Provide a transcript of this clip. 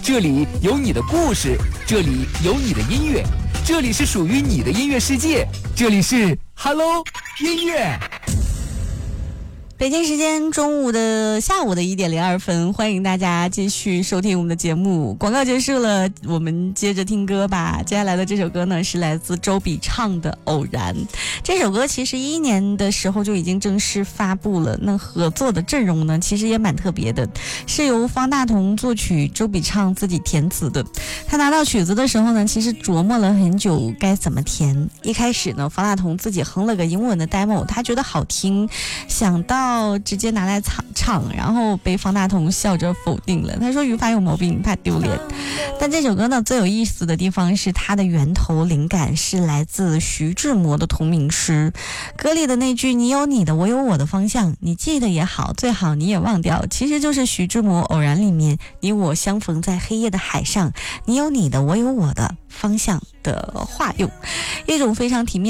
这里有你的故事，这里有你的音乐，这里是属于你的音乐世界，这里是 Hello 音乐。 北京时间下午的1点02分，欢迎大家继续收听我们的节目。广告结束了，我们接着听歌吧。接下来的这首歌呢，是来自周笔畅的《偶然》。这首歌其实2011年的时候就已经正式发布了，那合作的阵容呢，其实也蛮特别的，是由方大同作曲，周笔畅自己填词的。他拿到曲子的时候呢，其实琢磨了很久该怎么填。一开始呢，方大同自己哼了个英文的 demo， 他觉得好听，想到直接拿来唱，然后被方大同笑着否定了。他说语法有毛病，怕丢脸。但这首歌呢，最有意思的地方是它的源头灵感是来自徐志摩的同名诗，歌里的那句你有你的我有我的方向，你记得也好，最好你也忘掉，其实就是徐志摩《偶然》里面你我相逢在黑夜的海上，你有你的我有我的方向的化用，一种非常体面